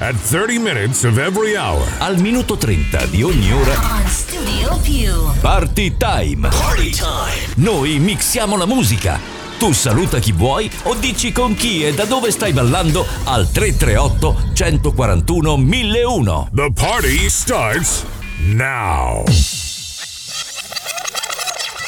at 30 minutes of every hour. Al minuto 30 di ogni ora. On Studio Più. Party time. Party time. Noi mixiamo la musica. Tu saluta chi vuoi o dici con chi e da dove stai ballando al 338 141 1001. The party starts now.